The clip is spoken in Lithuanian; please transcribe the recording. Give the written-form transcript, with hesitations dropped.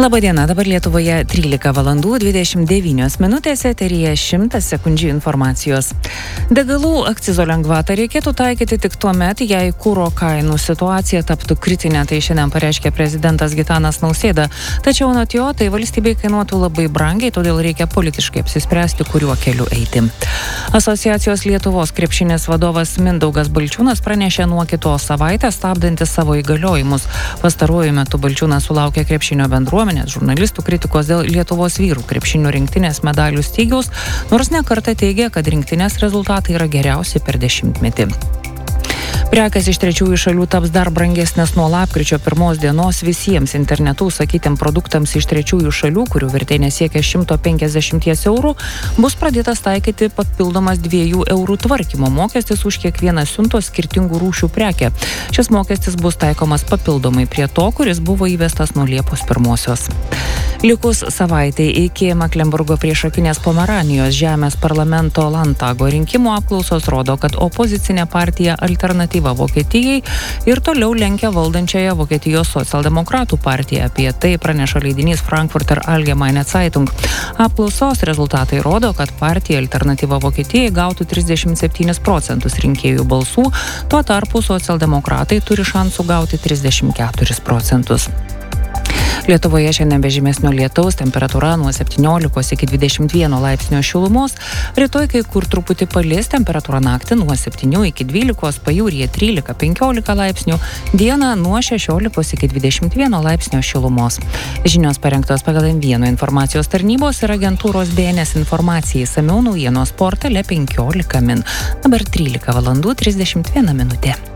Labadiena, dabar Lietuvoje 13 valandų 29 minutės, eteryje 100 sekundžių informacijos. Degalų akcizo lengvatą reikėtų taikyti tik tuo met, jei kuro kainų situacija taptų kritinė, tai šiandien pareiškė prezidentas Gitanas Nausėda. Tačiau anot jo, tai valstybei kainuotų labai brangiai, todėl reikia politiškai apsispręsti, kuriuo keliu eiti. Asociacijos Lietuvos krepšinės vadovas Mindaugas Balčiūnas pranešė nuo kitos savaitės stabdantis savo įgaliojimus. Pastaruoju metu Balčiūnas sulaukė krepšinio bendruomenės, žurnalistų kritikos dėl Lietuvos vyrų krepšinio rinktinės medalių stygiaus, nors ne kartą teigė, kad rinktinės rezultatai yra geriausi per dešimtmetį. Prekės iš trečiųjų šalių taps dar brangesnės nuo lapkričio 1 dienos visiems internetu užsakytiem produktams iš trečiųjų šalių, kurių vertė nesiekia 150 eurų, bus pradėtas taikyti papildomas 2 eurų tvarkymo mokestis už kiekvieną siuntos skirtingų rūšių prekę. Šis mokestis bus taikomas papildomai prie to, kuris buvo įvestas nuo Liepos 1. Likus savaitai iki Maklenburgo priešakinės Pomeranijos žemės parlamento Landtago rinkimų apklausos rodo, kad opozicinė partija Alternatyva Vokietijai ir toliau lenkia valdančiąją Vokietijos socialdemokratų partiją. Apie tai praneša leidinys Frankfurter Allgemeine Zeitung. Apklausos rezultatai rodo, kad partija Alternatyva Vokietijai gautų 37% rinkėjų balsų, tuo tarpu socialdemokratai turi šansų gauti 34%. Lietuvoje šiandien be žymesnio lietaus, temperatūra nuo 17 iki 21 laipsnio šilumos, rytoj kai kur truputį palis, temperatūra naktį nuo 7 iki 12, pajūryje 13-15 laipsnių, dieną nuo 16 iki 21 laipsnio šilumos. Žinios parengtos pagal M1 informacijos tarnybos ir agentūros BNS informacijai, išsamiau naujienos portale 15 min. Dabar 13 valandų 31 minutė.